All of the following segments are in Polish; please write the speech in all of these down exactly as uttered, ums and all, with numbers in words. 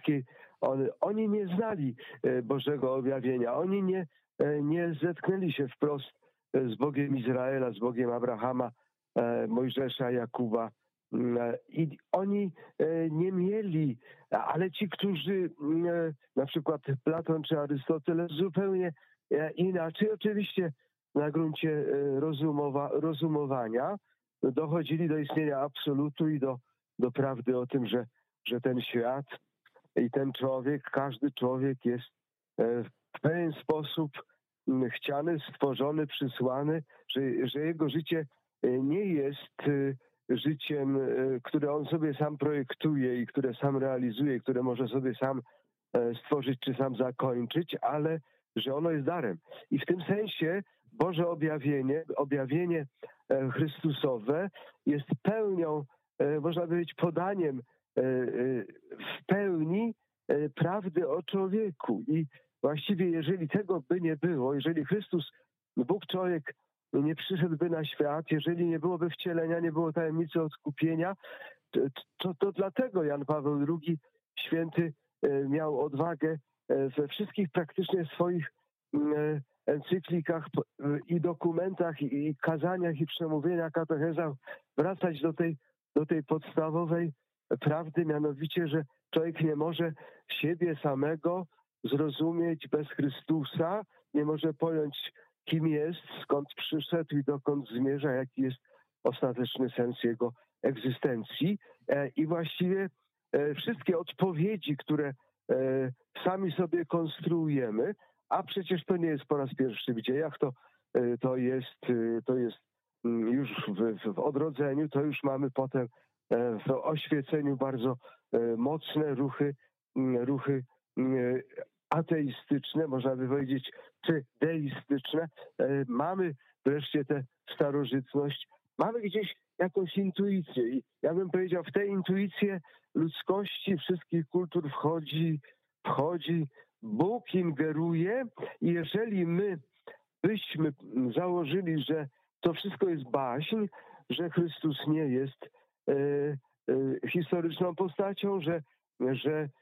katolickiej, on, oni nie znali Bożego objawienia. Oni nie, nie zetknęli się wprost z Bogiem Izraela, z Bogiem Abrahama, Mojżesza, Jakuba. I oni nie mieli, ale ci, którzy, na przykład Platon czy Arystoteles, zupełnie inaczej, oczywiście na gruncie rozumowa, rozumowania, dochodzili do istnienia absolutu i do, do prawdy o tym, że, że ten świat i ten człowiek, każdy człowiek jest w pewien sposób chciany, stworzony, przysłany, że, że jego życie nie jest życiem, które on sobie sam projektuje i które sam realizuje, które może sobie sam stworzyć czy sam zakończyć, ale że ono jest darem. I w tym sensie Boże objawienie, objawienie Chrystusowe jest pełnią, można powiedzieć, podaniem w pełni prawdy o człowieku. I właściwie jeżeli tego by nie było, jeżeli Chrystus, Bóg człowiek nie przyszedłby na świat, jeżeli nie byłoby wcielenia, nie było tajemnicy odkupienia, to, to dlatego Jan Paweł drugi święty miał odwagę we wszystkich praktycznie swoich encyklikach i dokumentach, i kazaniach, i przemówieniach, katechezach wracać do tej, do tej podstawowej prawdy, mianowicie, że człowiek nie może siebie samego zrozumieć bez Chrystusa, nie może pojąć, kim jest, skąd przyszedł i dokąd zmierza, jaki jest ostateczny sens jego egzystencji. I właściwie wszystkie odpowiedzi, które sami sobie konstruujemy, a przecież to nie jest po raz pierwszy w dziejach, to, to, jest, to jest już w, w odrodzeniu, to już mamy potem w oświeceniu bardzo mocne ruchy, ruchy ateistyczne, można by powiedzieć, czy deistyczne. Mamy wreszcie tę starożytność, mamy gdzieś jakąś intuicję. I ja bym powiedział, w tę intuicję ludzkości wszystkich kultur wchodzi, wchodzi, Bóg ingeruje i jeżeli my byśmy założyli, że to wszystko jest baśń, że Chrystus nie jest e, e, historyczną postacią, że, że e,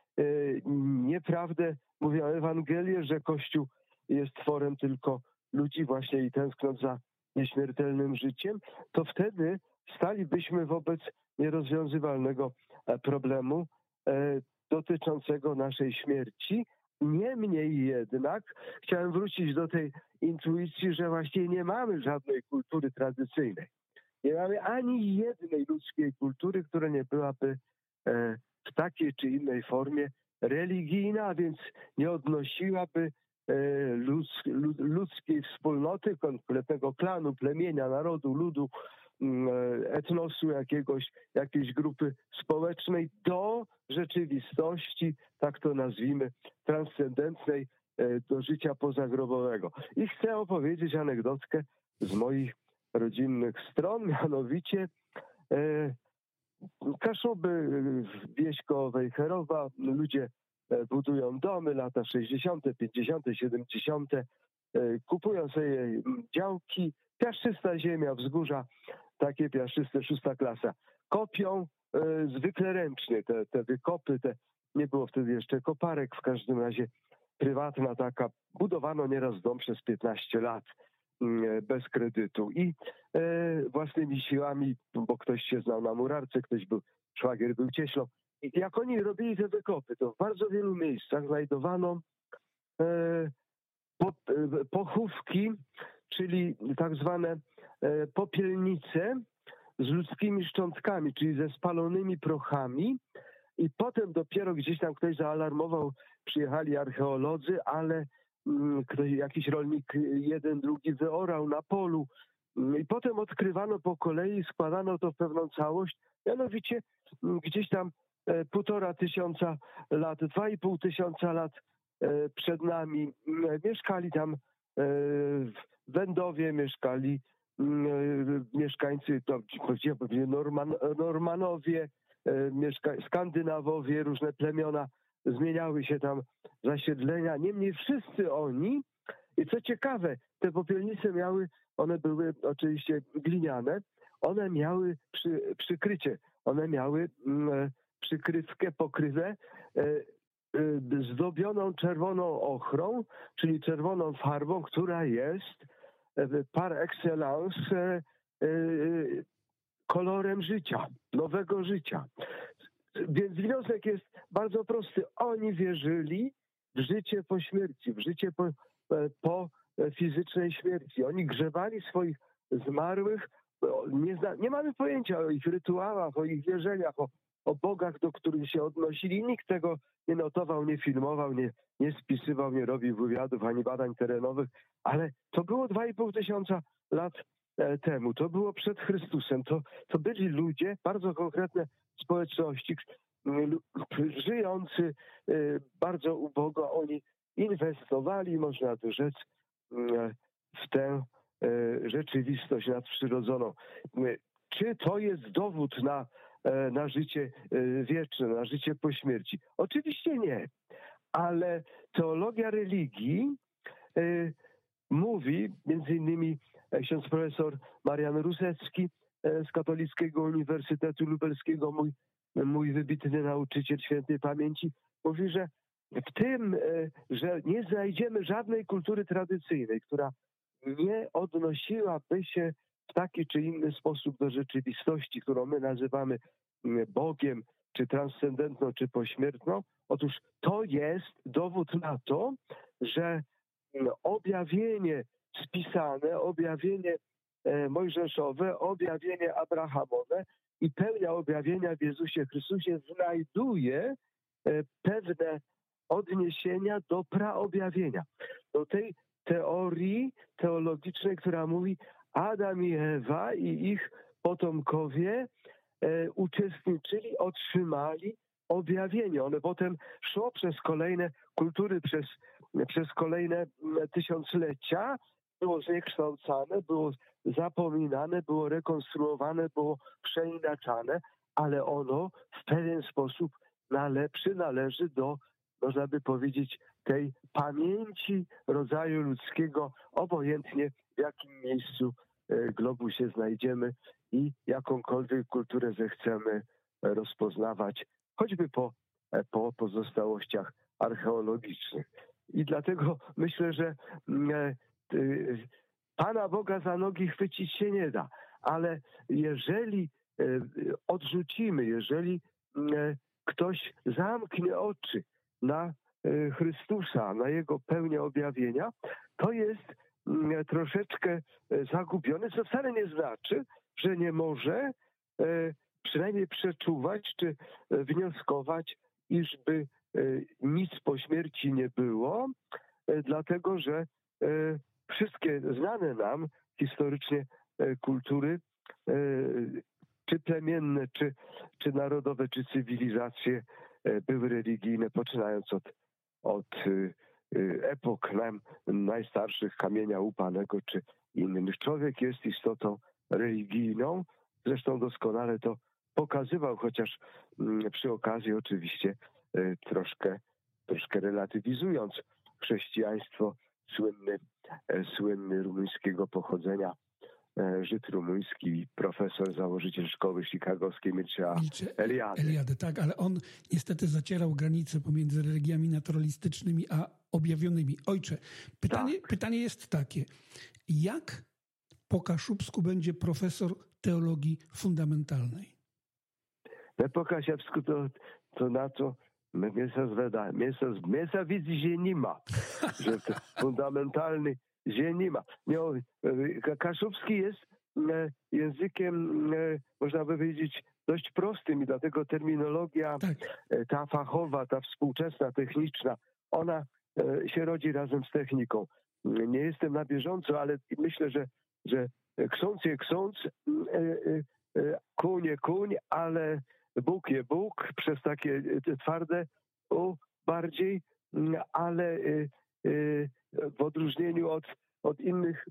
nieprawdę mówią Ewangelie, że Kościół jest tworem tylko ludzi właśnie i tęsknąc za nieśmiertelnym życiem, to wtedy stalibyśmy wobec nierozwiązywalnego problemu e, dotyczącego naszej śmierci. Niemniej jednak chciałem wrócić do tej intuicji, że właściwie nie mamy żadnej kultury tradycyjnej. Nie mamy ani jednej ludzkiej kultury, która nie byłaby e, w takiej czy innej formie religijna, a więc nie odnosiłaby e, ludz, lud, ludzkiej wspólnoty, konkretnego klanu, plemienia, narodu, ludu, etnosu jakiegoś, jakiejś grupy społecznej do rzeczywistości, tak to nazwijmy, transcendentnej, do życia pozagrobowego. I chcę opowiedzieć anegdotkę z moich rodzinnych stron, mianowicie e, Kaszuby, wieś koło Wejherowa, ludzie budują domy, lata sześćdziesiąte, pięćdziesiąte, siedemdziesiąte, kupują sobie działki, piaszczysta ziemia, wzgórza, takie piaszczyste, szósta klasa. Kopią e, zwykle ręcznie te, te wykopy, te, nie było wtedy jeszcze koparek, w każdym razie prywatna taka, budowano nieraz dom przez piętnaście lat e, bez kredytu i e, własnymi siłami, bo ktoś się znał na murarce, ktoś był, szwagier był cieślą. I jak oni robili te wykopy, to w bardzo wielu miejscach znajdowano e, po, e, pochówki, czyli tak zwane e, popielnice z ludzkimi szczątkami, czyli ze spalonymi prochami i potem dopiero gdzieś tam ktoś zaalarmował, przyjechali archeolodzy, ale mm, ktoś, jakiś rolnik jeden, drugi wyorał na polu i potem odkrywano po kolei, składano to w pewną całość, mianowicie mm, gdzieś tam e, półtora tysiąca lat, dwa i pół tysiąca lat e, przed nami e, mieszkali tam e, w Wędowie, mieszkali mieszkańcy, to powiedziałbym Norman, Normanowie, mieszka, Skandynawowie, różne plemiona, zmieniały się tam zasiedlenia. Niemniej wszyscy oni, i co ciekawe, te popielnice miały, one były oczywiście gliniane, one miały przy, przykrycie, one miały mm, przykrywkę, pokrywę, zdobioną czerwoną ochrą, czyli czerwoną farbą, która jest par excellence kolorem życia, nowego życia. Więc wniosek jest bardzo prosty. Oni wierzyli w życie po śmierci, w życie po, po fizycznej śmierci. Oni grzebali swoich zmarłych. Nie, zna, nie mamy pojęcia o ich rytuałach, o ich wierzeniach, o, o bogach, do których się odnosili. Nikt tego nie notował, nie filmował, nie, nie spisywał, nie robił wywiadów ani badań terenowych, ale to było dwa i pół tysiąca lat temu. To było przed Chrystusem. To, to byli ludzie, bardzo konkretne społeczności, żyjący bardzo ubogo. Oni inwestowali, można by rzec, w tę rzeczywistość nadprzyrodzoną. Czy to jest dowód na, na życie wieczne, na życie po śmierci? Oczywiście nie, ale teologia religii mówi, między innymi ksiądz profesor Marian Rusecki z Katolickiego Uniwersytetu Lubelskiego, mój, mój wybitny nauczyciel świętej pamięci, mówi, że w tym, że nie znajdziemy żadnej kultury tradycyjnej, która nie odnosiłaby się w taki czy inny sposób do rzeczywistości, którą my nazywamy Bogiem, czy transcendentną, czy pośmiertną. Otóż to jest dowód na to, że objawienie spisane, objawienie mojżeszowe, objawienie abrahamowe i pełnia objawienia w Jezusie Chrystusie znajduje pewne odniesienia do praobjawienia. Do tej teorii teologicznej, która mówi, Adam i Ewa i ich potomkowie e, uczestniczyli, otrzymali objawienie. One potem szło przez kolejne kultury, przez, przez kolejne tysiąclecia, było zniekształcane, było zapominane, było rekonstruowane, było przeinaczane, ale ono w pewien sposób nale, przynależy do, można by powiedzieć, tej pamięci rodzaju ludzkiego, obojętnie w jakim miejscu globu się znajdziemy i jakąkolwiek kulturę zechcemy rozpoznawać, choćby po, po pozostałościach archeologicznych. I dlatego myślę, że Pana Boga za nogi chwycić się nie da, ale jeżeli odrzucimy, jeżeli ktoś zamknie oczy na Chrystusa, na Jego pełnię objawienia, to jest troszeczkę zagubiony, co wcale nie znaczy, że nie może przynajmniej przeczuwać czy wnioskować, iżby nic po śmierci nie było, dlatego że wszystkie znane nam historycznie kultury, czy plemienne, czy, czy narodowe, czy cywilizacje były religijne, poczynając od, od epok nam, najstarszych, kamienia łupanego, czy innych. Człowiek jest istotą religijną, zresztą doskonale to pokazywał, chociaż przy okazji oczywiście troszkę, troszkę relatywizując chrześcijaństwo, słynny, słynny rumuńskiego pochodzenia Żyd rumuński, profesor, założyciel szkoły chicagowskiej Mircea Eliade. Eliade, tak, ale on niestety zacierał granice pomiędzy religiami naturalistycznymi a objawionymi. Ojcze, pytanie, tak. pytanie jest takie. Jak po Kaszubsku będzie profesor teologii fundamentalnej? No po Kaszubsku to, to na to mnie się zweda, mnie się widzi, że nie ma, że to fundamentalny, że nie ma. Kaszubski jest językiem, można by powiedzieć, dość prostym i dlatego terminologia tak. ta fachowa, ta współczesna, techniczna, ona się rodzi razem z techniką. Nie jestem na bieżąco, ale myślę, że, że ksąc je ksąc, kuń je kuń, ale Bóg je Bóg, przez takie twarde u bardziej, ale w odróżnieniu od, od innych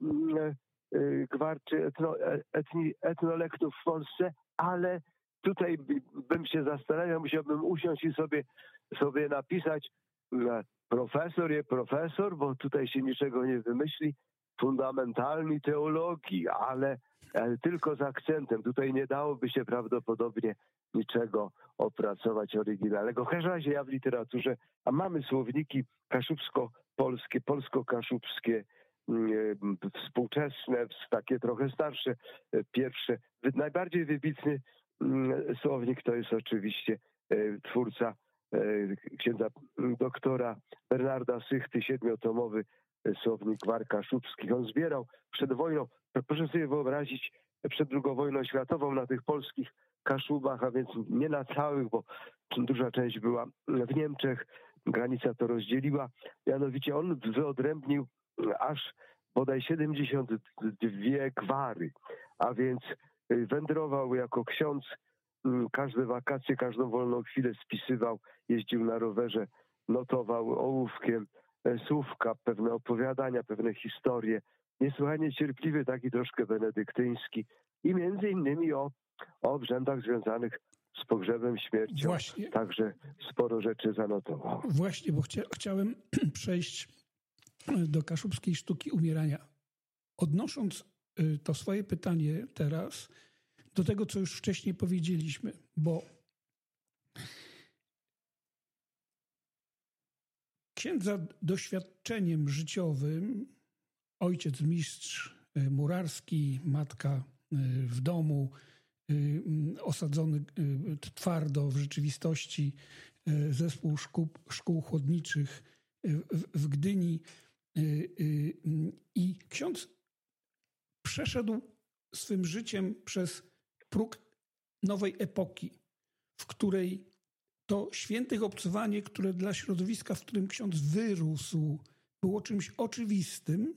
gwarczy etno, etni, etnolektów w Polsce, ale tutaj bym się zastanawiał, musiałbym usiąść i sobie, sobie napisać profesor je profesor, bo tutaj się niczego nie wymyśli, fundamentalnej teologii, ale tylko z akcentem. Tutaj nie dałoby się prawdopodobnie niczego opracować oryginalnego. W każdym razie ja w literaturze, a mamy słowniki kaszubsko-polskie, polsko-kaszubskie, współczesne, takie trochę starsze, pierwsze. Najbardziej wybitny słownik to jest oczywiście twórca księdza doktora Bernarda Sychty, siedmiotomowy słownik Gwar Kaszubskich. On zbierał przed wojną, proszę sobie wyobrazić, przed drugą wojną światową na tych polskich Kaszubach, a więc nie na całych, bo duża część była w Niemczech, granica to rozdzieliła. Mianowicie on wyodrębnił aż bodaj siedemdziesiąt dwie gwary, a więc wędrował jako ksiądz, każde wakacje, każdą wolną chwilę spisywał, jeździł na rowerze, notował ołówkiem słówka, pewne opowiadania, pewne historie. Niesłychanie cierpliwy, taki troszkę benedyktyński i między innymi o, o obrzędach związanych z pogrzebem, śmiercią. Właśnie. Także sporo rzeczy zanotował. Właśnie, bo chcia, chciałem przejść do kaszubskiej sztuki umierania. Odnosząc to swoje pytanie teraz do tego, co już wcześniej powiedzieliśmy, bo księdza doświadczeniem życiowym, ojciec mistrz murarski, matka w domu, osadzony twardo w rzeczywistości zespół szkół, szkół chłodniczych w Gdyni. I ksiądz przeszedł swym życiem przez próg nowej epoki, w której to świętych obcowanie, które dla środowiska, w którym ksiądz wyrósł, było czymś oczywistym,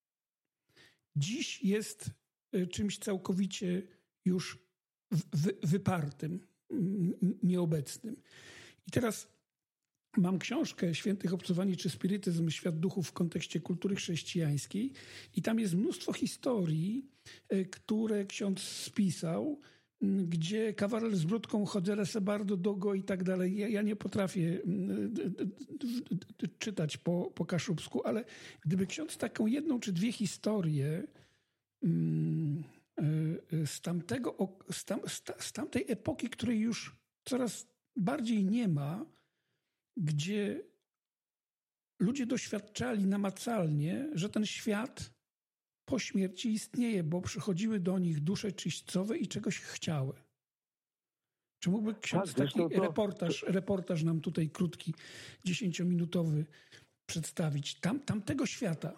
dziś jest czymś całkowicie już wypartym, nieobecnym. I teraz mam książkę Świętych obcowanie czy spirytyzm, świat duchów w kontekście kultury chrześcijańskiej i tam jest mnóstwo historii, które ksiądz spisał, gdzie kawaler z brudką, chodzele se bardzo długo i tak dalej. Ja, ja nie potrafię czytać po, po kaszubsku, ale gdyby ksiądz taką jedną czy dwie historie z, tamtego, z, tam, z tamtej epoki, której już coraz bardziej nie ma, gdzie ludzie doświadczali namacalnie, że ten świat po śmierci istnieje, bo przychodziły do nich dusze czyśćcowe i czegoś chciały. Czy mógłby ksiądz tak, taki to... reportaż, reportaż nam tutaj krótki, dziesięciominutowy przedstawić? Tam, tamtego świata.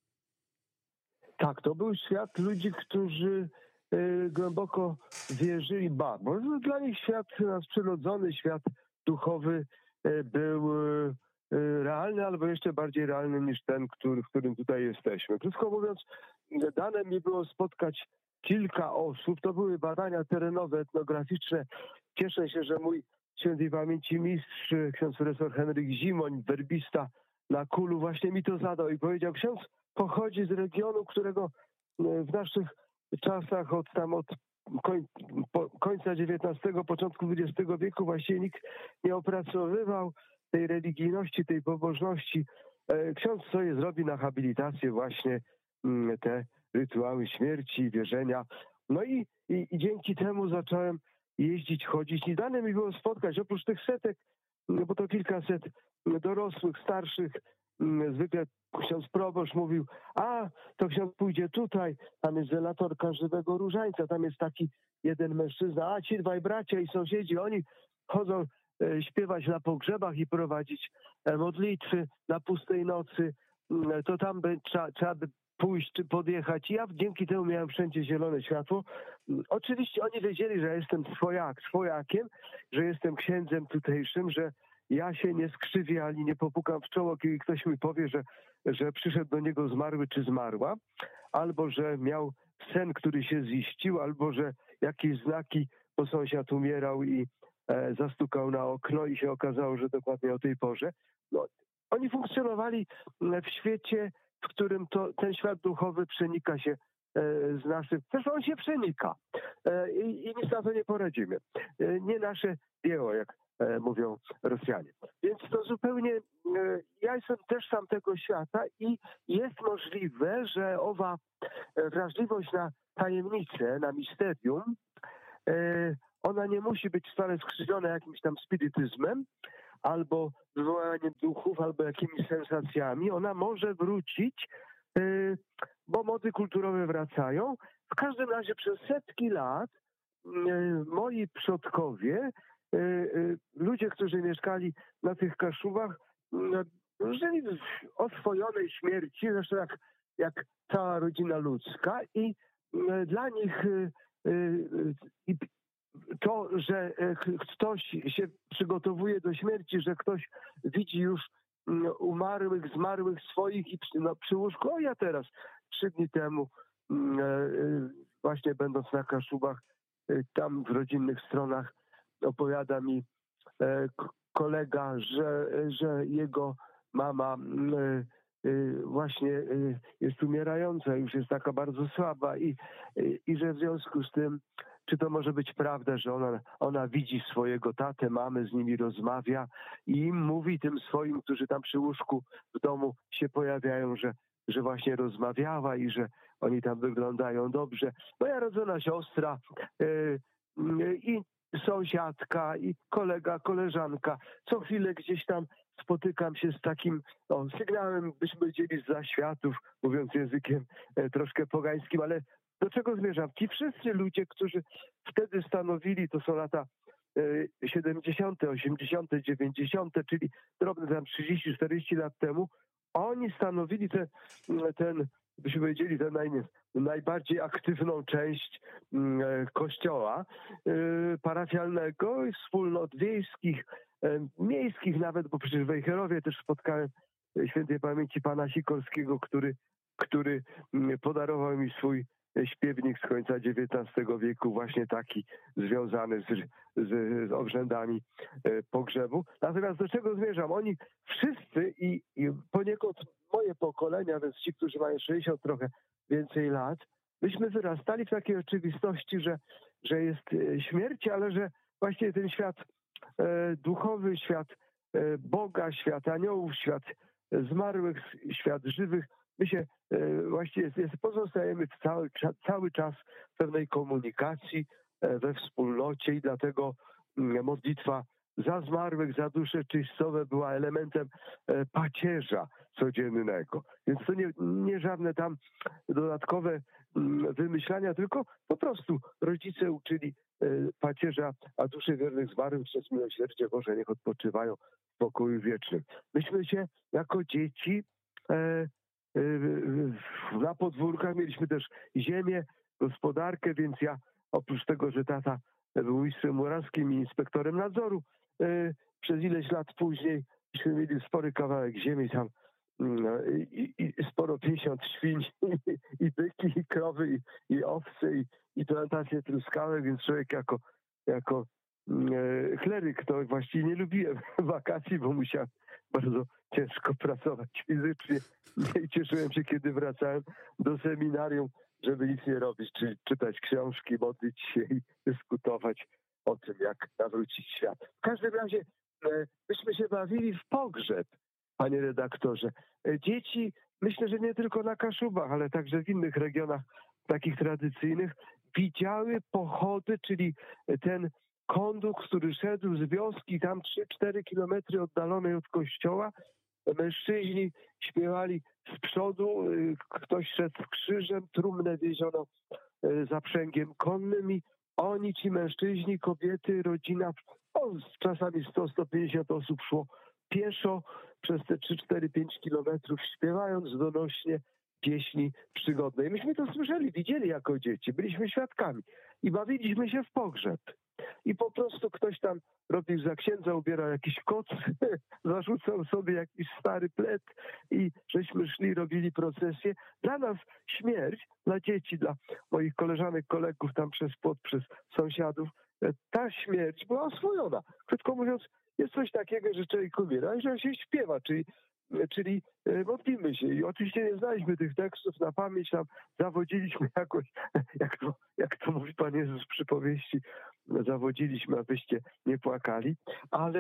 Tak, to był świat ludzi, którzy y, głęboko wierzyli, ba, bo dla nich świat nadprzyrodzony, świat duchowy y, był y, realny, albo jeszcze bardziej realny niż ten, który, w którym tutaj jesteśmy. Krótko mówiąc, dane mi było spotkać kilka osób, to były badania terenowe, etnograficzne. Cieszę się, że mój świętej pamięci mistrz, ksiądz profesor Henryk Zimoń, werbista na Kulu, właśnie mi to zadał i powiedział, ksiądz pochodzi z regionu, którego w naszych czasach od tam od koń, po, końca dziewiętnastego, początku dwudziestego wieku właściwie nikt nie opracowywał tej religijności, tej pobożności. Ksiądz sobie zrobi na habilitację właśnie te rytuały śmierci, wierzenia. No i, i, i dzięki temu zacząłem jeździć, chodzić. I dane mi było spotkać, oprócz tych setek, bo to kilkaset dorosłych, starszych, zwykle ksiądz proboszcz mówił, a to ksiądz pójdzie tutaj, tam jest zelatorka żywego różańca, tam jest taki jeden mężczyzna, a ci dwaj bracia i sąsiedzi, oni chodzą e, śpiewać na pogrzebach i prowadzić e, modlitwy na pustej nocy, e, to tam by, trzeba, trzeba by pójść czy podjechać. I ja dzięki temu miałem wszędzie zielone światło. Oczywiście oni wiedzieli, że ja jestem swojak, swojakiem, że jestem księdzem tutejszym, że ja się nie skrzywię ani nie popukam w czoło, kiedy ktoś mi powie, że, że przyszedł do niego zmarły czy zmarła, albo że miał sen, który się ziścił, albo że jakieś znaki, bo sąsiad umierał i e, zastukał na okno i się okazało, że dokładnie o tej porze. No, oni funkcjonowali w świecie, w którym to, ten świat duchowy przenika się e, z naszym. Zresztą on się przenika e, i, i nic na to nie poradzimy. E, nie nasze dzieło, jak mówią Rosjanie. Więc to zupełnie ja jestem też tamtego świata i jest możliwe, że owa wrażliwość na tajemnicę, na misterium, ona nie musi być wcale skrzywiona jakimś tam spirytyzmem, albo wywołaniem duchów, albo jakimiś sensacjami. Ona może wrócić, bo mody kulturowe wracają. W każdym razie przez setki lat moi przodkowie, ludzie, którzy mieszkali na tych Kaszubach, żyli w oswojonej śmierci, zresztą jak, jak cała rodzina ludzka, i dla nich to, że ktoś się przygotowuje do śmierci, że ktoś widzi już umarłych, zmarłych swoich i przy, no, przy łóżku. O, ja teraz trzy dni temu właśnie będąc na Kaszubach, tam w rodzinnych stronach opowiada mi kolega, że, że jego mama właśnie jest umierająca, już jest taka bardzo słaba i, i że w związku z tym, czy to może być prawda, że ona, ona widzi swojego tatę, mamę, z nimi rozmawia i im mówi, tym swoim, którzy tam przy łóżku w domu się pojawiają, że, że właśnie rozmawiała i że oni tam wyglądają dobrze. Moja rodzona siostra yy, yy, i sąsiadka i kolega, koleżanka. Co chwilę gdzieś tam spotykam się z takim o, sygnałem, byśmy powiedzieli, z zaświatów, mówiąc językiem e, troszkę pogańskim, ale do czego zmierzam? Ci wszyscy ludzie, którzy wtedy stanowili, to są lata e, siedemdziesiąte, osiemdziesiąte, dziewięćdziesiąte, czyli drobne tam trzydzieści czterdzieści lat temu, oni stanowili te, ten, byśmy powiedzieli, tę naj, najbardziej aktywną część e, kościoła e, parafialnego, wspólnot wiejskich, e, miejskich nawet, bo przecież w Wejherowie też spotkałem świętej pamięci pana Sikorskiego, który, który podarował mi swój śpiewnik z końca dziewiętnastego wieku, właśnie taki związany z, z, z obrzędami pogrzebu. Natomiast do czego zmierzam? Oni wszyscy i, i poniekąd moje pokolenia, więc ci, którzy mają sześćdziesiąt trochę więcej lat, myśmy wyrastali w takiej oczywistości, że, że jest śmierć, ale że właśnie ten świat e, duchowy, świat e, Boga, świat aniołów, świat zmarłych, świat żywych, my się właściwie pozostajemy cały, cały czas w pewnej komunikacji, we wspólnocie i dlatego modlitwa za zmarłych, za dusze czystowe była elementem pacierza codziennego. Więc to nie, nie żadne tam dodatkowe wymyślania, tylko po prostu rodzice uczyli pacierza, a dusze wiernych zmarłych przez miłosierdzie Boże niech odpoczywają w pokoju wiecznym. Myśmy się jako dzieci na podwórkach mieliśmy też ziemię, gospodarkę, więc ja oprócz tego, że tata był mistrzem murarskim i inspektorem nadzoru, przez ileś lat później myśmy mieli spory kawałek ziemi tam i, i sporo pięćdziesiąt świń i, i byki, i krowy, i, i owce, i, i plantacje truskawek, więc człowiek jako, jako kleryk to właściwie nie lubiłem wakacji, bo musiałem bardzo ciężko pracować fizycznie i cieszyłem się, kiedy wracałem do seminarium, żeby nic nie robić, czyli czytać książki, modlić się i dyskutować o tym, jak nawrócić świat. W każdym razie myśmy się bawili w pogrzeb, panie redaktorze. Dzieci, myślę, że nie tylko na Kaszubach, ale także w innych regionach takich tradycyjnych, widziały pochody, czyli ten kondukt, który szedł z wioski tam trzy cztery kilometry oddalonej od kościoła. Mężczyźni śpiewali z przodu, ktoś szedł z krzyżem, trumnę wieziono zaprzęgiem konnym i oni, ci mężczyźni, kobiety, rodzina, o, czasami sto sto pięćdziesiąt osób szło pieszo przez te trzy cztery pięć kilometrów, śpiewając donośnie pieśni przygodne. I myśmy to słyszeli, widzieli jako dzieci, byliśmy świadkami i bawiliśmy się w pogrzeb. I po prostu ktoś tam robił za księdza, ubierał jakiś koc, zarzucał sobie jakiś stary plet i żeśmy szli, robili procesję. Dla nas śmierć, dla dzieci, dla moich koleżanek, kolegów tam przez płot, przez sąsiadów, ta śmierć była oswojona. Krótko mówiąc, jest coś takiego, że człowiek umiera i że się śpiewa, czyli Czyli modlimy się i oczywiście nie znaliśmy tych tekstów na pamięć, tam zawodziliśmy jakoś, jak to, jak to mówi Pan Jezus w przypowieści, zawodziliśmy, abyście nie płakali, ale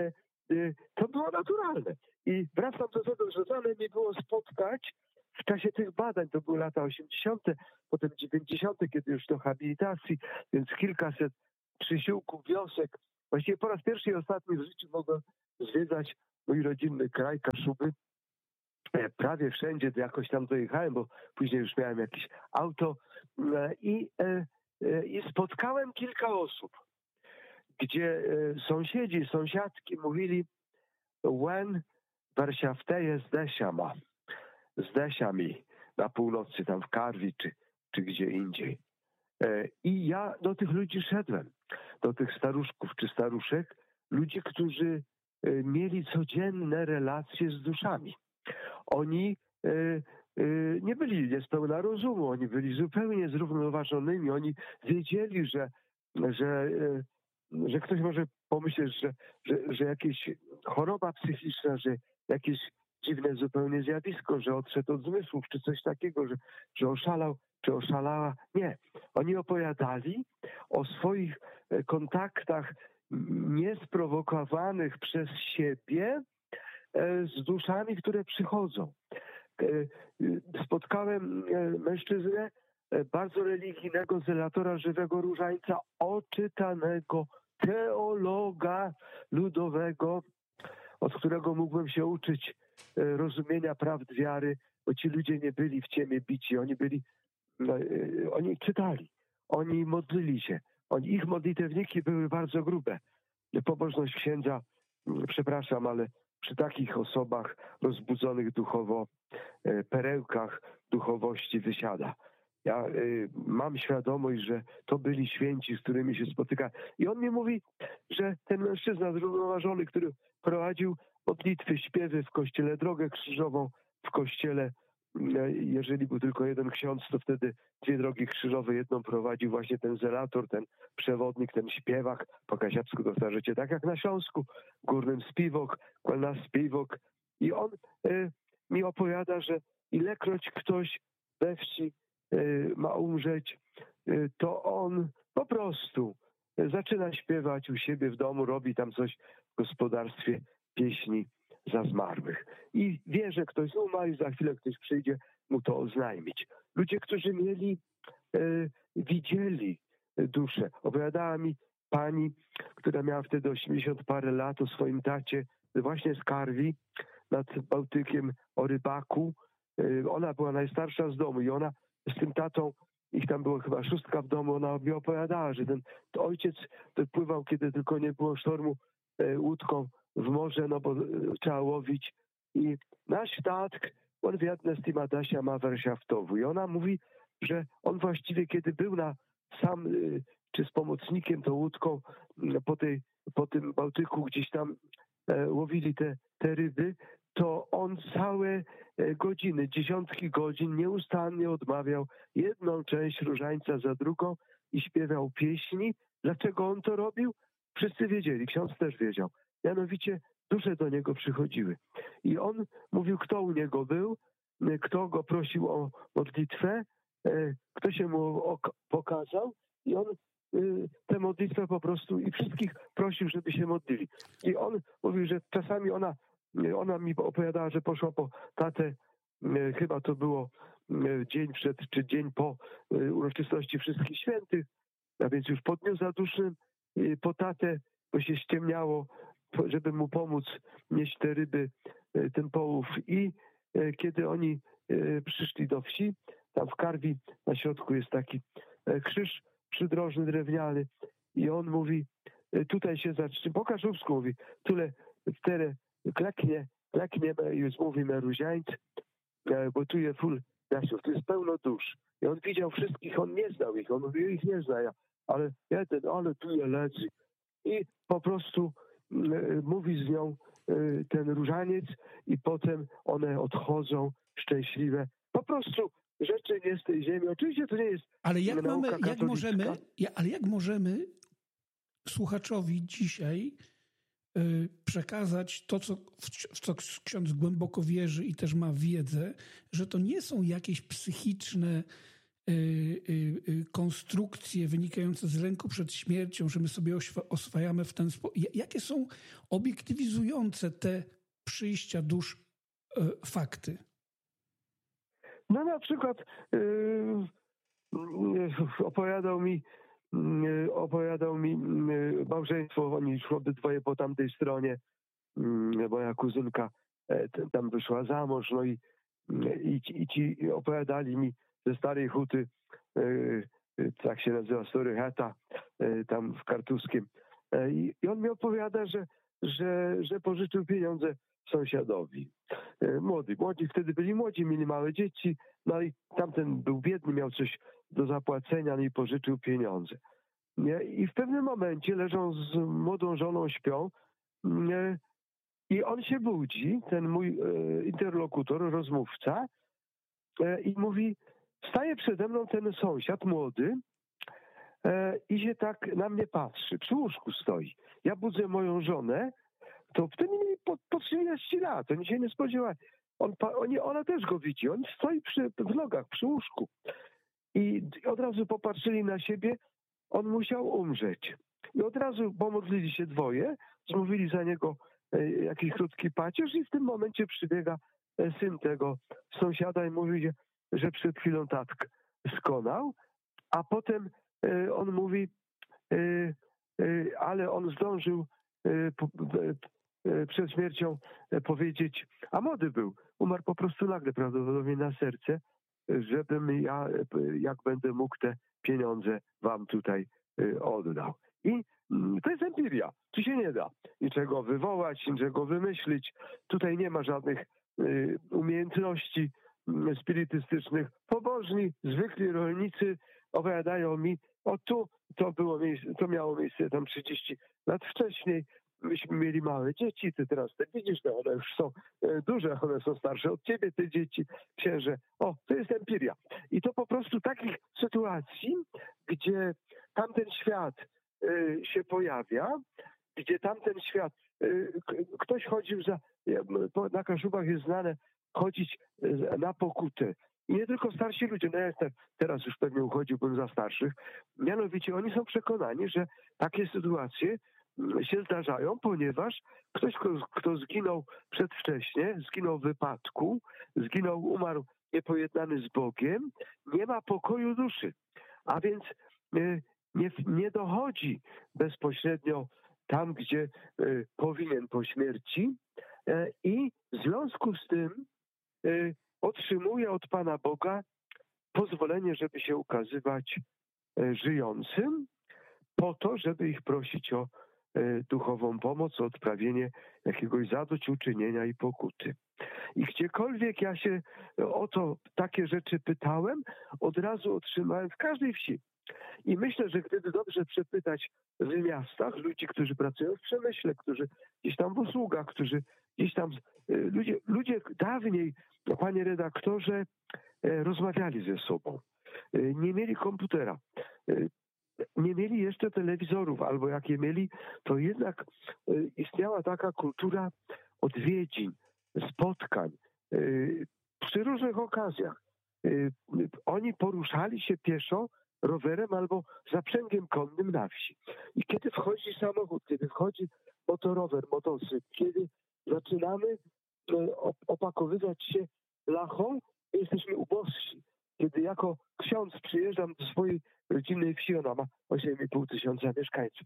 to było naturalne. I wracam do tego, że dane mi było spotkać w czasie tych badań, to były lata osiemdziesiąte, potem dziewięćdziesiąte, kiedy już do habilitacji, więc kilkaset przysiłków, wiosek. Właściwie po raz pierwszy i ostatni w życiu mogłem zwiedzać mój rodzinny kraj, Kaszuby. Prawie wszędzie jakoś tam dojechałem, bo później już miałem jakieś auto i, i spotkałem kilka osób, gdzie sąsiedzi, sąsiadki mówili when Warszawteje zdesiama, zdesiami na północy, tam w Karwi czy, czy gdzie indziej. I ja do tych ludzi szedłem, do tych staruszków czy staruszek, ludzi, którzy mieli codzienne relacje z duszami. Oni y, y, nie byli niespełna rozumu, oni byli zupełnie zrównoważonymi, oni wiedzieli, że, że, y, że ktoś może pomyśleć, że, że, że jakieś choroba psychiczna, że jakieś dziwne zupełnie zjawisko, że odszedł od zmysłów, czy coś takiego, że, że oszalał, czy oszalała. Nie. Oni opowiadali o swoich kontaktach niesprowokowanych przez siebie z duszami, które przychodzą. Spotkałem mężczyznę bardzo religijnego, zelatora żywego różańca, oczytanego, teologa ludowego, od którego mógłbym się uczyć rozumienia prawd wiary, bo ci ludzie nie byli w ciemię bici, oni byli, oni czytali, oni modlili się, oni, ich modlitewniki były bardzo grube. Pobożność księdza, przepraszam, ale przy takich osobach rozbudzonych duchowo, perełkach duchowości wysiada. Ja y, mam świadomość, że to byli święci, z którymi się spotyka. I on mi mówi, że ten mężczyzna zrównoważony, który prowadził modlitwy, śpiewy w kościele, drogę krzyżową w kościele, jeżeli był tylko jeden ksiądz, to wtedy dwie drogi krzyżowe, jedną prowadził właśnie ten zelator, ten przewodnik, ten śpiewak, po kasiapsku to starzecie, tak jak na Śląsku, górnym spiwok, kłelna spiwok. I on y, mi opowiada, że ilekroć ktoś we wsi y, ma umrzeć, y, to on po prostu zaczyna śpiewać u siebie w domu, robi tam coś w gospodarstwie, pieśni za zmarłych. I wie, że ktoś umarł i za chwilę ktoś przyjdzie mu to oznajmić. Ludzie, którzy mieli, e, widzieli duszę. Opowiadała mi pani, która miała wtedy osiemdziesiąt parę lat, o swoim tacie właśnie z Karwi nad Bałtykiem, o rybaku. E, ona była najstarsza z domu i ona z tym tatą, ich tam było chyba szóstka w domu, ona mi opowiadała, że ten ojciec wypływał, kiedy tylko nie było sztormu, e, łódką w morze, no bo trzeba łowić. I nasz tatk, on wiedne z tym Adasia ma Warszawtowu. I ona mówi, że on właściwie, kiedy był na sam, czy z pomocnikiem, tą łódką po, tej, po tym Bałtyku, gdzieś tam e, łowili te, te ryby, to on całe godziny, dziesiątki godzin nieustannie odmawiał jedną część różańca za drugą i śpiewał pieśni. Dlaczego on to robił? Wszyscy wiedzieli, ksiądz też wiedział. Mianowicie dusze do niego przychodziły. I on mówił, kto u niego był, kto go prosił o modlitwę, kto się mu pokazał i on tę modlitwę po prostu i wszystkich prosił, żeby się modlili. I on mówił, że czasami ona, ona mi opowiadała, że poszła po tatę, chyba to było dzień przed, czy dzień po uroczystości Wszystkich Świętych, a więc już po dniu zadusznym, po tatę, bo się ściemniało, żeby mu pomóc nieść te ryby, ten połów. I kiedy oni przyszli do wsi, tam w Karwi na środku jest taki krzyż przydrożny, drewniany i on mówi, tutaj się zacznie, po kaszubsku mówi, tyle, tyle, kleknie, kleknie i mówi meruziańc, bo tu jest full Jasiów, tu jest pełno dusz. I on widział wszystkich, on nie znał ich, on mówił, ich nie zna, ja, ale jeden, ale tu je leży. I po prostu mówi z nią ten różaniec i potem one odchodzą szczęśliwe. Po prostu rzeczy nie z tej ziemi. Oczywiście to nie jest ale jak nauka mamy, katolicka. jak możemy, ale jak możemy słuchaczowi dzisiaj y, przekazać to, co, w co ksiądz głęboko wierzy i też ma wiedzę, że to nie są jakieś psychiczne konstrukcje wynikające z lęku przed śmiercią, że my sobie oswajamy w ten sposób. Jakie są obiektywizujące te przyjścia dusz fakty? No na przykład yy, opowiadał mi yy, opowiadał mi yy, małżeństwo, oni szło obydwoje po tamtej stronie, yy, moja kuzynka yy, tam wyszła za mąż, no i, yy, i, ci, i ci opowiadali mi ze starej huty, yy, yy, tak się nazywa, Story Hata, yy, tam w Kartuskiem. Yy, I on mi opowiada, że, że, że pożyczył pieniądze sąsiadowi. Młody, młodzi wtedy byli młodzi, mieli małe dzieci, no i tamten był biedny, miał coś do zapłacenia, no i pożyczył pieniądze. Nie? I w pewnym momencie leżą z młodą żoną, śpią, nie? I on się budzi, ten mój e, interlokutor, rozmówca, e, i mówi, staje przede mną ten sąsiad młody e, i się tak na mnie patrzy, przy łóżku stoi. Ja budzę moją żonę, to wtedy mieli po, po trzydzieści lat, oni się nie spodziewali. On, oni, ona też go widzi, on stoi przy, w nogach, przy łóżku. I od razu popatrzyli na siebie, on musiał umrzeć. I od razu pomodlili się dwoje, zmówili za niego e, jakiś krótki pacierz i w tym momencie przybiega e, syn tego sąsiada i mówi, że przed chwilą tatk skonał, a potem e, on mówi, e, e, ale on zdążył e, po, e, przed śmiercią powiedzieć, a młody był, umarł po prostu nagle prawdopodobnie na serce, żebym ja, jak będę mógł, te pieniądze wam tutaj oddał. I to jest empiria. Tu się nie da niczego wywołać, niczego wymyślić. Tutaj nie ma żadnych umiejętności spirytystycznych. Pobożni, zwykli rolnicy opowiadają mi, o tu to było miejsce, to miało miejsce tam trzydzieści lat wcześniej. Myśmy mieli małe dzieci, ty teraz te widzisz, no one już są duże, one są starsze od ciebie, te dzieci, księże. O, to jest empiria. I to po prostu takich sytuacji, gdzie tamten świat y, się pojawia, gdzie tamten świat, y, ktoś chodził za, na Kaszubach jest znane, chodzić na pokutę. I nie tylko starsi ludzie, no ja teraz już pewnie uchodziłbym za starszych, mianowicie oni są przekonani, że takie sytuacje się zdarzają, ponieważ ktoś, kto, kto zginął przedwcześnie, zginął w wypadku, zginął, umarł niepojednany z Bogiem, nie ma pokoju duszy. A więc nie, nie dochodzi bezpośrednio tam, gdzie powinien po śmierci i w związku z tym otrzymuje od Pana Boga pozwolenie, żeby się ukazywać żyjącym, po to, żeby ich prosić o duchową pomoc, o odprawienie jakiegoś zadośćuczynienia i pokuty. I gdziekolwiek ja się o to takie rzeczy pytałem, od razu otrzymałem w każdej wsi. I myślę, że gdyby dobrze przepytać w miastach ludzi, którzy pracują w przemyśle, którzy gdzieś tam w usługach, którzy gdzieś tam... Ludzie, ludzie dawniej, panie redaktorze, rozmawiali ze sobą. Nie mieli komputera. Nie mieli jeszcze telewizorów, albo jak je mieli, to jednak istniała taka kultura odwiedzin, spotkań przy różnych okazjach. Oni poruszali się pieszo, rowerem albo zaprzęgiem konnym na wsi. I kiedy wchodzi samochód, kiedy wchodzi motorower, motocykl, kiedy zaczynamy opakowywać się lachą, jesteśmy ubożsi. Kiedy jako ksiądz przyjeżdżam do swojej rodzinnej wsi, ona ma osiem i pół tysiąca mieszkańców.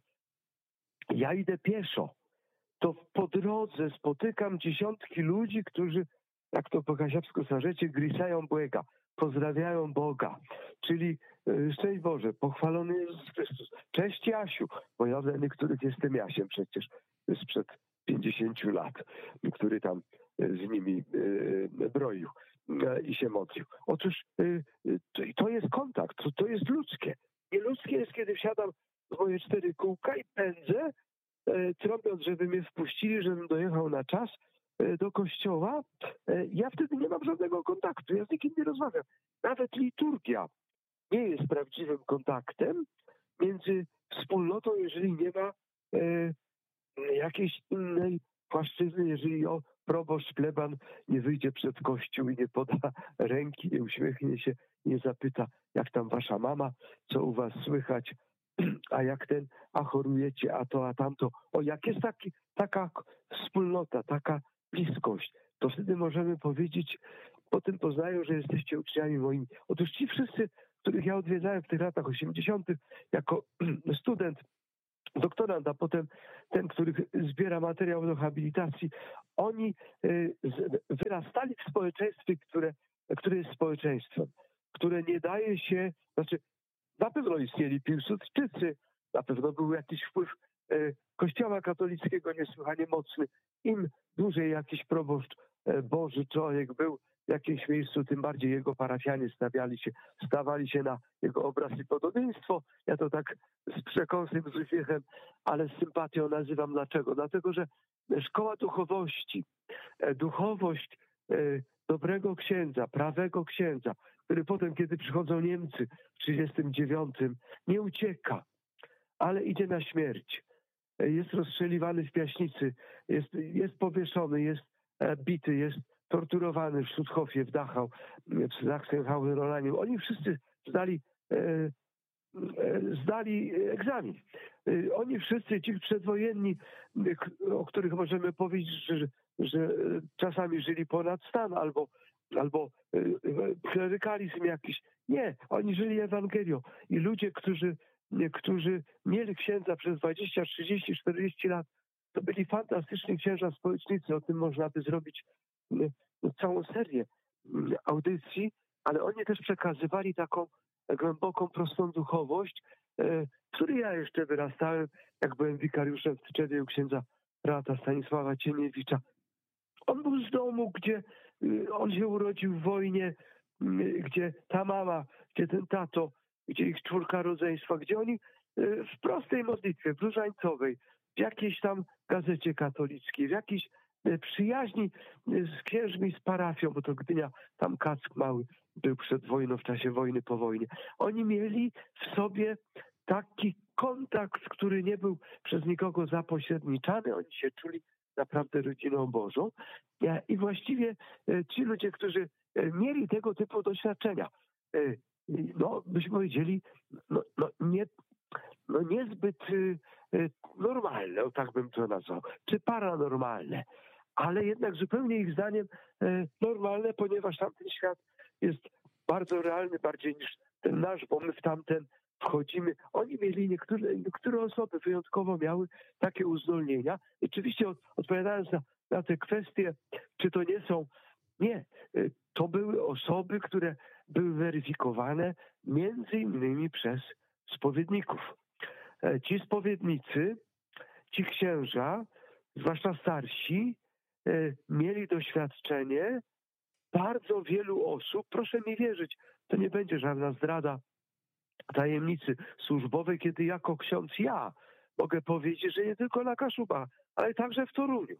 Ja idę pieszo. To po drodze spotykam dziesiątki ludzi, którzy, jak to po kasiapsku starzecie, grisają Błega, pozdrawiają Boga. Czyli szczęść Boże, pochwalony Jezus Chrystus. Cześć Jasiu, bo ja dla niektórych jestem Jasiem przecież sprzed pięćdziesięciu lat, który tam z nimi broił i się modlił. Otóż to jest kontakt, to jest ludzkie. Nieludzkie jest, kiedy wsiadam w moje cztery kółka i pędzę, trąbiąc, żeby mnie wpuścili, żebym dojechał na czas do kościoła. Ja wtedy nie mam żadnego kontaktu, ja z nikim nie rozmawiam. Nawet liturgia nie jest prawdziwym kontaktem między wspólnotą, jeżeli nie ma jakiejś innej płaszczyzny, jeżeli o, proboszcz, pleban nie wyjdzie przed kościół i nie poda ręki, nie uśmiechnie się, nie zapyta, jak tam wasza mama, co u was słychać, a jak ten, a chorujecie, a to, a tamto. O, jak jest taki, taka wspólnota, taka bliskość, to wtedy możemy powiedzieć, potem poznają, że jesteście uczniami moimi. Otóż ci wszyscy, których ja odwiedzałem w tych latach osiemdziesiątych jako student, doktorant, a potem ten, który zbiera materiał do habilitacji, oni wyrastali w społeczeństwie, które, które jest społeczeństwem, które nie daje się, znaczy na pewno istnieli Piłsudczycy, na pewno był jakiś wpływ Kościoła katolickiego niesłychanie mocny. Im dłużej jakiś proboszcz, Boży człowiek był w jakimś miejscu, tym bardziej jego parafianie stawiali się, stawali się na jego obraz i podobieństwo. Ja to tak z przekąsem, z uśmiechem, ale z sympatią nazywam. Dlaczego? Dlatego, że szkoła duchowości, duchowość dobrego księdza, prawego księdza, który potem, kiedy przychodzą Niemcy w trzydziestym dziewiątym, nie ucieka, ale idzie na śmierć. Jest rozstrzeliwany w Piaśnicy, jest, jest powieszony, jest bity, jest torturowany w Schutthofie, w Dachau, w Sachsenhausen-Rolaniu. Oni wszyscy zdali, e, e, zdali egzamin. E, oni wszyscy, ci przedwojenni, o których możemy powiedzieć, że, że czasami żyli ponad stan, albo, albo klerykalizm jakiś. Nie, oni żyli Ewangelią. I ludzie, którzy, którzy mieli księdza przez dwadzieścia, trzydzieści, czterdzieści lat, to byli fantastyczni księża społecznicy. O tym można by zrobić całą serię audycji, ale oni też przekazywali taką głęboką, prostą duchowość, w której ja jeszcze wyrastałem, jak byłem wikariuszem w Tczewie u księdza brata Stanisława Ciemiewicza. On był z domu, gdzie on się urodził w wojnie, gdzie ta mama, gdzie ten tato, gdzie ich czwórka rodzeństwa, gdzie oni w prostej modlitwie, w różańcowej, w jakiejś tam gazecie katolickiej, w jakiejś przyjaźni z księżmi, z parafią, bo to Gdynia, tam Kack mały był przed wojną, w czasie wojny, po wojnie. Oni mieli w sobie taki kontakt, który nie był przez nikogo zapośredniczany. Oni się czuli naprawdę rodziną Bożą. I właściwie ci ludzie, którzy mieli tego typu doświadczenia, no byśmy powiedzieli, no, no, nie, no niezbyt normalne, o tak bym to nazwał, czy paranormalne, ale jednak zupełnie ich zdaniem normalne, ponieważ tamten świat jest bardzo realny, bardziej niż ten nasz, bo my w tamten wchodzimy. Oni mieli, niektóre, niektóre osoby wyjątkowo miały takie uzdolnienia. I oczywiście od, odpowiadając na, na te kwestie, czy to nie są, nie, to były osoby, które były weryfikowane między innymi przez spowiedników. Ci spowiednicy, ci księża, zwłaszcza starsi, mieli doświadczenie bardzo wielu osób. Proszę mi wierzyć, to nie będzie żadna zdrada tajemnicy służbowej, kiedy jako ksiądz ja mogę powiedzieć, że nie tylko na Kaszubach, ale także w Toruniu